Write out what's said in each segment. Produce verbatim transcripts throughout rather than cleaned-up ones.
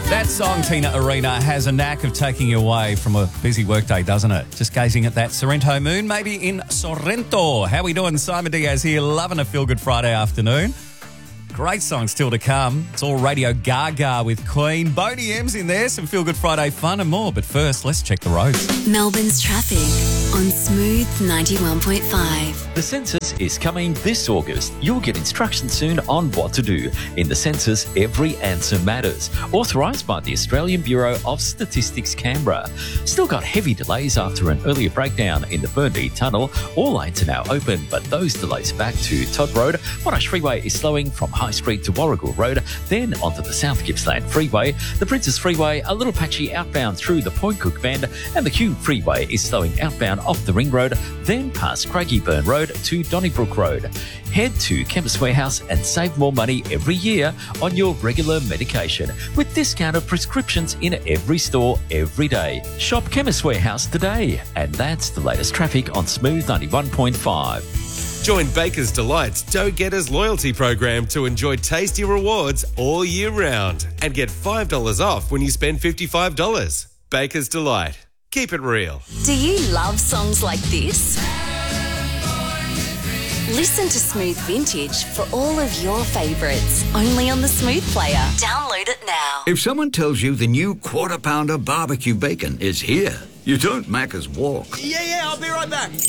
That song, Tina Arena, has a knack of taking you away from a busy workday, doesn't it? Just gazing at that Sorrento moon, maybe in Sorrento. How we doing? Simon Diaz here, loving a feel-good Friday afternoon. Great song still to come. It's all Radio Gaga with Queen. Boney M's in there, some feel-good Friday fun and more. But first, let's check the roads. Melbourne's traffic on Smooth ninety-one point five. The census is coming this August. You'll get instructions soon on what to do. In the census, every answer matters. Authorised by the Australian Bureau of Statistics, Canberra. Still got heavy delays after an earlier breakdown in the Burnley Tunnel. All lanes are now open, but those delays back to Todd Road. Monash Freeway is slowing from High Street to Warragul Road, then onto the South Gippsland Freeway. The Princess Freeway, a little patchy outbound through the Point Cook Bend, and the Q Freeway is slowing outbound off the Ring Road, then past Craigieburn Road to Donnybrook Road. Head to Chemist Warehouse and save more money every year on your regular medication with discounted prescriptions in every store every day. Shop Chemist Warehouse today. And that's the latest traffic on Smooth ninety-one point five. Join Baker's Delight's Go Getters loyalty program to enjoy tasty rewards all year round and get five dollars off when you spend fifty-five dollars. Baker's Delight. Keep it real. Do you love songs like this? Listen to Smooth Vintage for all of your favourites, only on the Smooth Player. Download it now. If someone tells you the new Quarter Pounder barbecue bacon is here, you don't Macca's walk. Yeah, yeah, I'll be right back.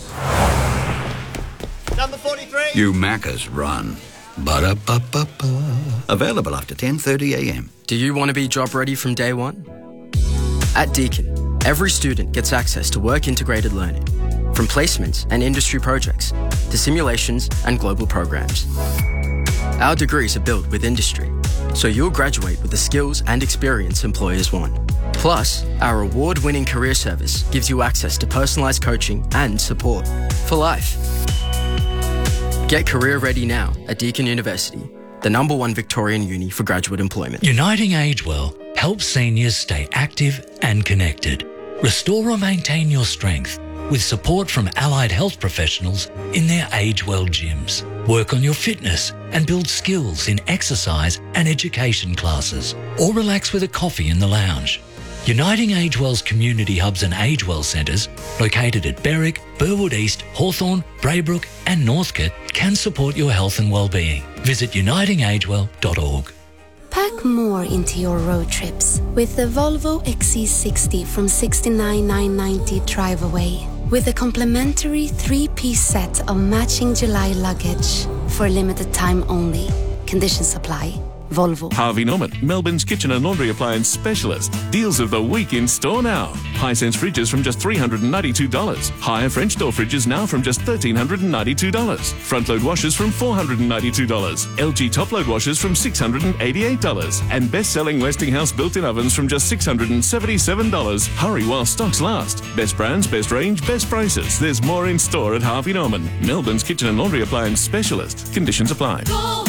Number forty-three. You Macca's run. Ba-da-ba-ba-ba. Available after ten thirty a m. Do you want to be job ready from day one? At Deakin, every student gets access to work-integrated learning, from placements and industry projects to simulations and global programs. Our degrees are built with industry, so you'll graduate with the skills and experience employers want. Plus, our award-winning career service gives you access to personalised coaching and support for life. Get career ready now at Deakin University, the number one Victorian uni for graduate employment. Uniting Agewell helps seniors stay active and connected. Restore or maintain your strength with support from allied health professionals in their Agewell gyms. Work on your fitness and build skills in exercise and education classes, or relax with a coffee in the lounge. Uniting Agewell's community hubs and Agewell centres, located at Berwick, Burwood East, Hawthorn, Braybrook and Northcote, can support your health and well-being. Visit uniting agewell dot org. Pack more into your road trips with the Volvo X C sixty from sixty-nine thousand nine hundred ninety Drive Away, with a complimentary three-piece set of matching July luggage for a limited time only. Conditions apply. Volvo. Harvey Norman, Melbourne's kitchen and laundry appliance specialist. Deals of the week in store now. Hisense fridges from just three hundred ninety-two dollars. Higher French door fridges now from just one thousand three hundred ninety-two dollars. Front load washers from four hundred ninety-two dollars. L G top load washers from six hundred eighty-eight dollars. And best-selling Westinghouse built-in ovens from just six hundred seventy-seven dollars. Hurry while stocks last. Best brands, best range, best prices. There's more in store at Harvey Norman, Melbourne's kitchen and laundry appliance specialist. Conditions apply. Go.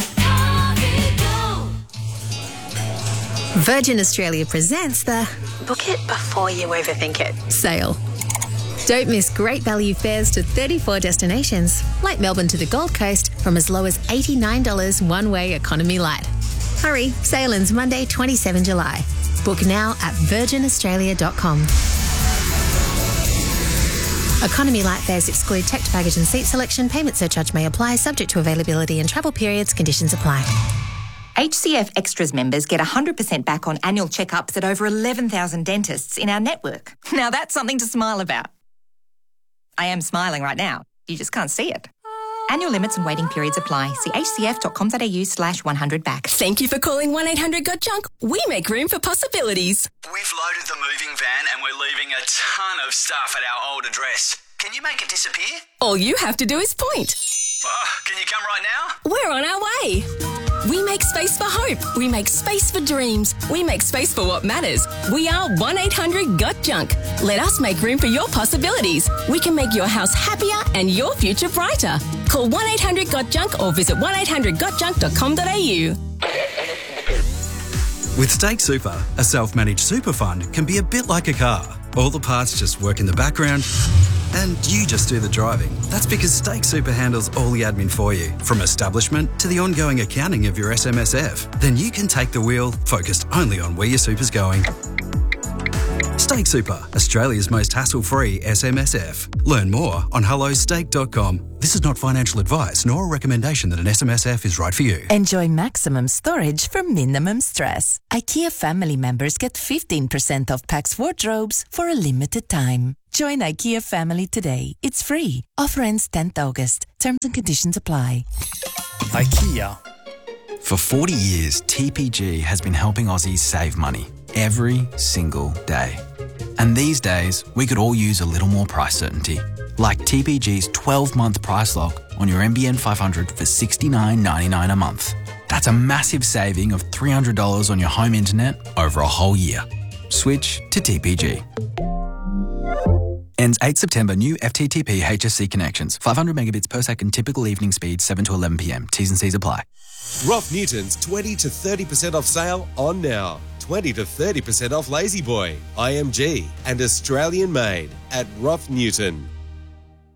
Virgin Australia presents the Book it before you overthink it sale. Don't miss great value fares to thirty-four destinations, like Melbourne to the Gold Coast, from as low as eighty-nine dollars one-way economy light. Hurry, sale ends Monday, the twenty-seventh of July. Book now at virgin australia dot com. Economy light fares exclude checked baggage and seat selection. Payment surcharge may apply, subject to availability and travel periods. Conditions apply. H C F Extras members get one hundred percent back on annual checkups at over eleven thousand dentists in our network. Now that's something to smile about. I am smiling right now. You just can't see it. Annual limits and waiting periods apply. See h c f dot com dot a u slash one hundred back. Thank you for calling one eight hundred got junk. We make room for possibilities. We've loaded the moving van and we're leaving a ton of stuff at our old address. Can you make it disappear? All you have to do is point. Oh, can you come right now? We're on our way. We make space for hope. We make space for dreams. We make space for what matters. We are one eight hundred got junk. Let us make room for your possibilities. We can make your house happier and your future brighter. Call one eight hundred got junk or visit one eight hundred got junk dot com dot a u. With Stake Super, a self-managed super fund can be a bit like a car. All the parts just work in the background and you just do the driving. That's because Stake Super handles all the admin for you, from establishment to the ongoing accounting of your S M S F. Then you can take the wheel, focused only on where your super's going. Stake Super, Australia's most hassle-free S M S F. Learn more on hello stake dot com. This is not financial advice nor a recommendation that an S M S F is right for you. Enjoy maximum storage for minimum stress. IKEA family members get fifteen percent off Pax wardrobes for a limited time. Join IKEA family today. It's free. Offer ends tenth August. Terms and conditions apply. IKEA. For forty years, T P G has been helping Aussies save money every single day. And these days, we could all use a little more price certainty. Like T P G's twelve-month price lock on your N B N five hundred for sixty-nine ninety-nine a month. That's a massive saving of three hundred dollars on your home internet over a whole year. Switch to T P G. Ends eighth September. New F T T P H S C connections. five hundred megabits per second. Typical evening speed seven to eleven p m. T's and C's apply. Rough Newton's twenty to thirty percent off sale on now. twenty to thirty percent off Lazy Boy, I M G, and Australian made at Rough Newton.